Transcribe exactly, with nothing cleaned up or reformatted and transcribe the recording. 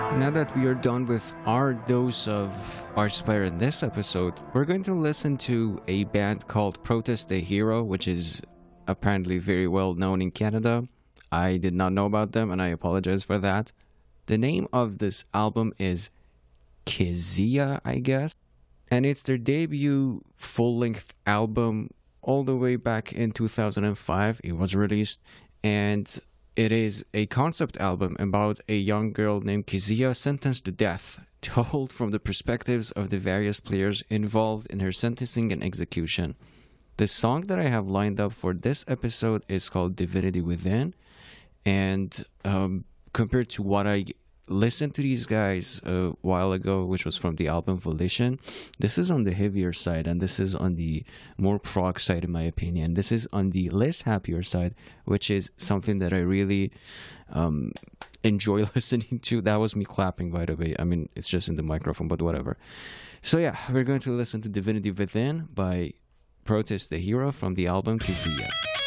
Now that we are done with our dose of Archspire in this episode, we're going to listen to a band called Protest the Hero, which is apparently very well known in Canada. I did not know about them, and I apologize for that. The name of this album is Kizia, I guess, and it's their debut full-length album all the way back in two thousand five. It was released, and it is a concept album about a young girl named Kizia sentenced to death, told from the perspectives of the various players involved in her sentencing and execution. The song that I have lined up for this episode is called Divinity Within, and um, compared to what I listened to these guys a while ago, which was from the album Volition, this is on the heavier side, and this is on the more prog side, in my opinion. This is on the less happier side, which is something that I really um, enjoy listening to. That was me clapping, by the way. I mean, it's just in the microphone, but whatever. So yeah, we're going to listen to Divinity Within by Protest the Hero from the album Kizia.